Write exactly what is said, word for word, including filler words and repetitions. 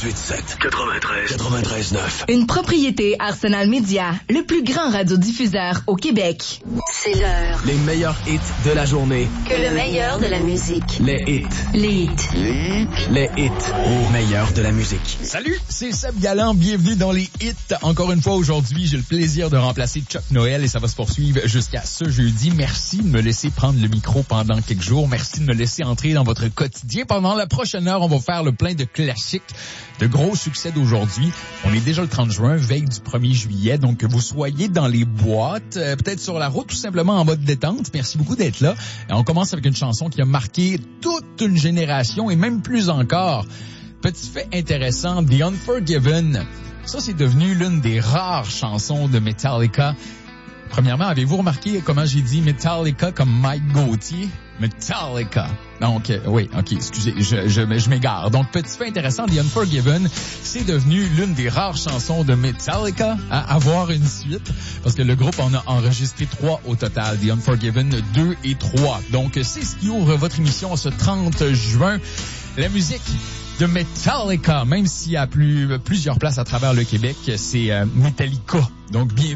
quatre-vingt-huit sept, quatre-vingt-treize, quatre-vingt-treize neuf. Une propriété Arsenal Media, le plus grand radiodiffuseur au Québec. C'est l'heure. Les meilleurs hits de la journée. Que le meilleur de la musique. Les hits. Les hits. Les hits. Les hits au meilleur de la musique. Salut, c'est Seb Galland. Bienvenue dans les hits. Encore une fois, aujourd'hui, j'ai le plaisir de remplacer Chuck Noël et ça va se poursuivre jusqu'à ce jeudi. Merci de me laisser prendre le micro pendant quelques jours. Merci de me laisser entrer dans votre quotidien. Pendant la prochaine heure, on va faire le plein de classiques, de gros succès d'aujourd'hui. On est déjà le trente juin, veille du premier juillet, donc que vous soyez dans les boîtes, euh, peut-être sur la route, tout simplement en mode détente. Merci beaucoup d'être là. Et on commence avec une chanson qui a marqué toute une génération et même plus encore. Petit fait intéressant, The Unforgiven. Ça, c'est devenu l'une des rares chansons de Metallica. Premièrement, avez-vous remarqué comment j'ai dit Metallica comme Mike Gauthier? Metallica. Donc, euh, oui, ok, excusez, je, je, je m'égare. Donc, petit fait intéressant, The Unforgiven, c'est devenu l'une des rares chansons de Metallica à avoir une suite, parce que le groupe en a enregistré trois au total, The Unforgiven deux et trois. Donc, c'est ce qui ouvre votre émission ce trente juin. La musique de Metallica, même s'il y a plus, plusieurs places à travers le Québec, c'est euh, Metallica. Donc, bienvenue.